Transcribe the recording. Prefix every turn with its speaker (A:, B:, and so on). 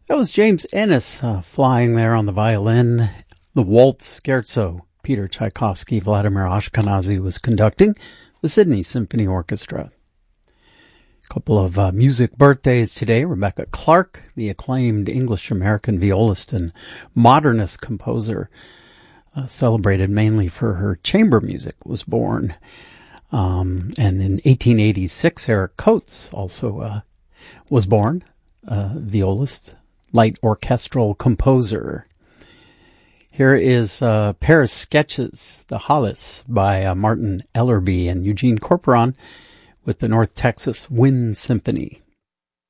A: That was James Ennis flying there on the violin. The Waltz Scherzo, Peter Tchaikovsky, Vladimir Ashkenazy was conducting. The Sydney Symphony Orchestra. A couple of music birthdays today. Rebecca Clark, the acclaimed English-American violist and modernist composer, celebrated mainly for her chamber music, was born. And in 1886, Eric Coates also was born, violist, light orchestral composer. Here is Paris Sketches, The Hollis by Martin Ellerby and Eugene Corporon with the North Texas Wind Symphony.